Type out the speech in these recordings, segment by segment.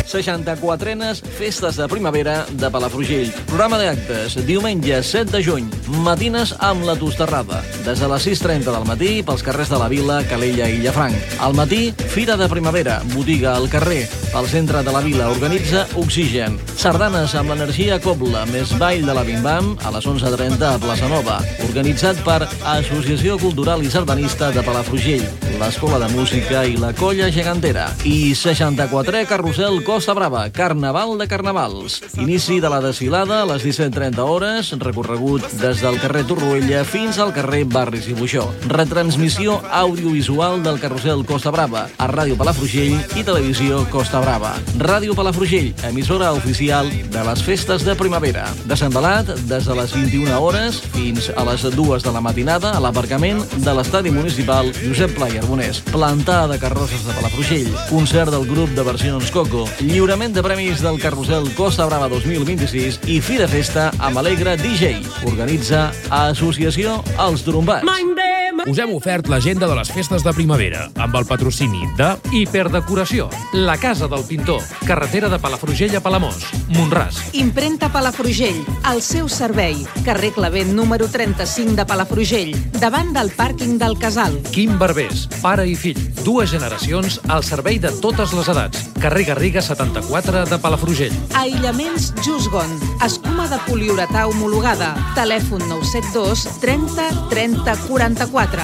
64enes Festes de Primavera de Palafrugell. Programa d'actes, diumenge 7 de juny, matines amb la Tosterrada. Des de les 6:30 del matí pels carrers de la Vila, Calella i Llafranc. Al matí, Fira de Primavera, botiga al carrer. Pel centre de la Vila organitza Oxigen. Sardanes amb l'energia Cobla, més ball de la Bim-Bam a les 11:30 a Plaça Nova. Organitzat per Associació Cultural i Sardanista de Palafrugell, l'Escola de Música i la Colla Gegantera. I 64è Carrusel Costa Brava, Carnaval de Carnavals. Inici de la desfilada a les 17:30 hores, recorregut des del carrer Torroella fins al carrer Barris i Buixó. Retransmissió audiovisual del Carrusel Costa Brava a Ràdio Palafrugell i Televisió Costa Brava. Ràdio Palafrugell, emissora oficial de les Festes de Primavera. Desembalat des de les 21 hores fins a les 2 de la matinada a l'aparcament de l'Estadi Municipal Josep Pla i Arbonès. Plantada de carrosses de Palafrugell. Concert del grup de versions Coco. Lliurament de premis del Carrusel Costa Brava 2026 i fi de festa amb Alegre DJ. Organitza Associació Els Trombats. Us hem ofert l'agenda de les festes de primavera amb el patrocini de Hiperdecoració, la Casa del Pintor, carretera de Palafrugell a Palamós, Mont-ras. Impremta Palafrugell, al seu servei, carrer Clavent número 35 de Palafrugell, davant del pàrquing del Casal. Quim Barbers, pare i fill, dues generacions al servei de totes les edats, carrer Garriga 74 de Palafrugell. Aïllaments Jusgon, escuma de poliuretà homologada, telèfon 972 30 30 44.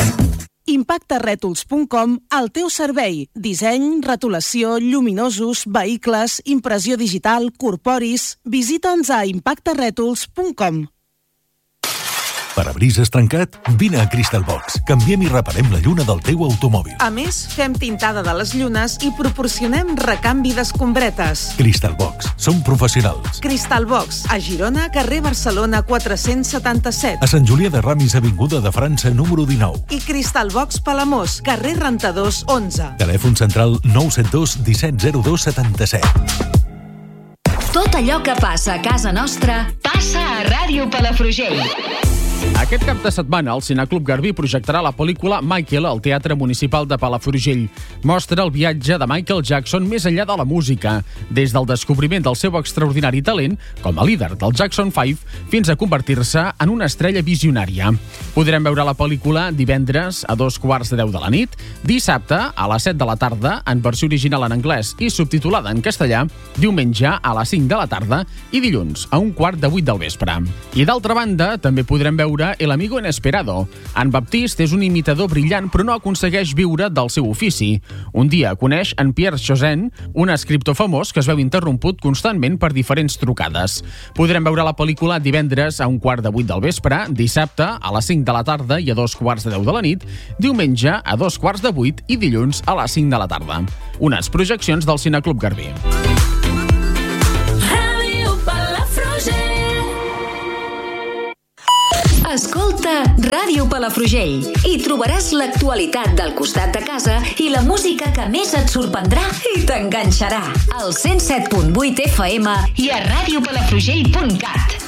Impactarètols.com, al teu servei. Disseny, rotulació, lluminosos, vehicles, impressió digital, corporis. Visita'ns a impactarètols.com. Parabrises trencat? Vine a Crystal Box. Canviem i reparem la lluna del teu automòbil. A més, fem tintada de les llunes i proporcionem recanvi d'escombretes. Crystal Box. Som professionals. Crystal Box, a Girona, carrer Barcelona 477. A Sant Julià de Ramis, avinguda de França, número 19. I Crystal Box Palamós, carrer Rentadors 11. Telèfon central 972 1702 77. Tot allò que passa a casa nostra passa a Ràdio Palafrugell. Aquest cap de setmana, el Cineclub Garbí projectarà la pel·lícula Michael al Teatre Municipal de Palafrugell. Mostra el viatge de Michael Jackson més enllà de la música, des del descobriment del seu extraordinari talent com a líder del Jackson 5 fins a convertir-se en una estrella visionària. Podrem veure la pel·lícula divendres a 2:15 de la nit, dissabte a les 7 de la tarda en versió original en anglès i subtitulada en castellà, diumenge a les 5 de la tarda i dilluns a 7:15 del vespre. I d'altra banda, també podrem veure El Amigo Inesperado. En Baptiste és un imitador brillant però no aconsegueix viure del seu ofici. Un dia coneix en Pierre Chosén, un escriptor famós que es veu interromput constantment per diferents trucades. Podrem veure la pel·lícula divendres a 7:15 del vespre, dissabte a les 5 de la tarda i a 2:10 de la nit, diumenge a 7:15 i dilluns a les 5 de la tarda. Unes projeccions del Cineclub Garbí. Escolta Ràdio Palafrugell i trobaràs l'actualitat del costat de casa i la música que més et sorprendrà i t'enganxarà. Al 107.8 FM i a radiopalafrugell.cat.